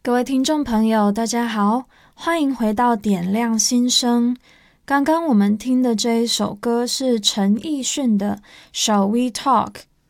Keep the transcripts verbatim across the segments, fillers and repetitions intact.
各位听众朋友，大家好，欢迎回到点亮心声。刚刚我们听的这一首歌是陈奕迅的《Shall We Talk》。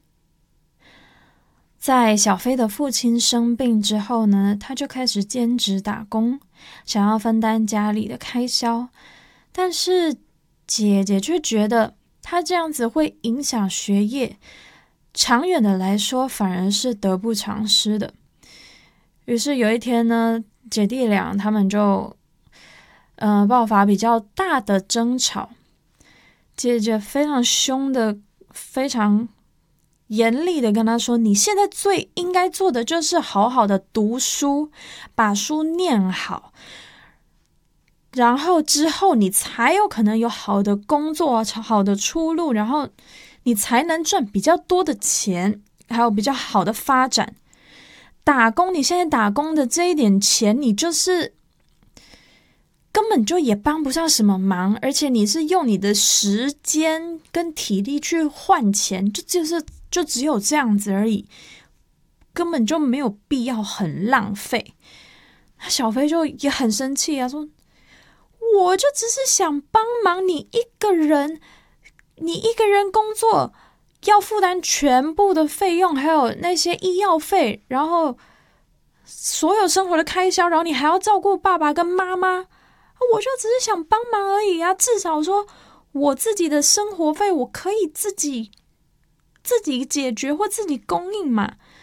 在小飞的父亲生病之后呢，他就开始兼职打工，想要分担家里的开销。但是姐姐却觉得他这样子会影响学业，长远的来说反而是得不偿失的。于是有一天呢，姐弟俩他们就呃爆发比较大的争吵。姐姐非常凶的非常严厉的跟他说，你现在最应该做的就是好好的读书，把书念好，然后之后你才有可能有好的工作，好的出路，然后你才能赚比较多的钱，还有比较好的发展。打工，你现在打工的这一点钱，你就是根本就也帮不上什么忙，而且你是用你的时间跟体力去换钱，就就是就只有这样子而已，根本就没有必要很浪费。小飞就也很生气啊，说我就只是想帮忙你一个人，你一个人工作要负担全部的费用，还有那些医药费，然后所有生活的开销，然后你还要照顾爸爸跟妈妈，我就只是想帮忙而已啊！至少说我自己的生活费我可以自己自己解决或自己供应嘛。